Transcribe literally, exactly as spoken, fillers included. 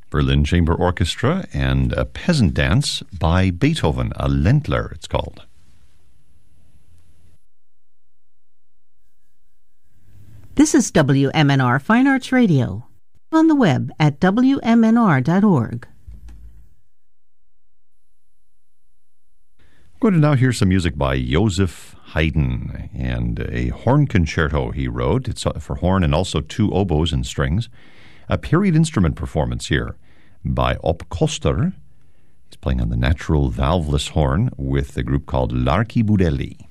Berlin Chamber Orchestra, and a peasant dance by Beethoven, a Ländler it's called. This is W M N R Fine Arts Radio, on the web at W M N R dot org. We're going to now hear some music by Joseph Haydn and a horn concerto he wrote. It's for horn and also two oboes and strings. A period instrument performance here by Op Koster. He's playing on the natural valveless horn with a group called L'Archibudelli.